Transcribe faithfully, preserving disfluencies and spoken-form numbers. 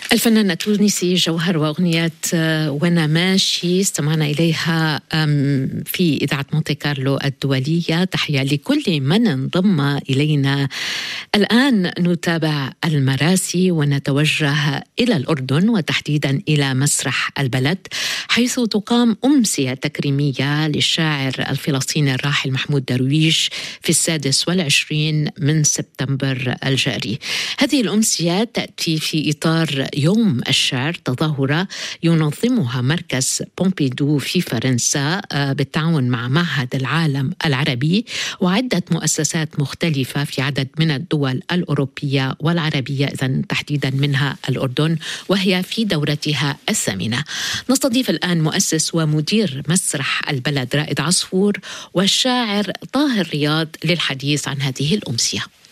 الفنان التونسي جوهر وأغنية وانا ماشي استمعنا إليها في إذاعة مونتي كارلو الدولية. تحية لكل من انضم إلينا. الآن نتابع المراسي ونتوجه إلى الأردن وتحديدا إلى مسرح البلد، حيث تقام أمسية تكريمية للشاعر الفلسطيني الراحل محمود درويش في السادس والعشرين من سبتمبر الجاري. هذه الأمسية تأتي في إطار يوم الشعر، تظاهرة ينظمها مركز بومبيدو في فرنسا بالتعاون مع معهد العالم العربي وعدة مؤسسات مختلفة في عدد من الدول الأوروبية والعربية، إذن تحديدا منها الأردن، وهي في دورتها الثامنة. نستضيف الآن مؤسس ومدير مسرح البلد رائد عصفور والشاعر طاهر رياض للحديث عن هذه الأمسية.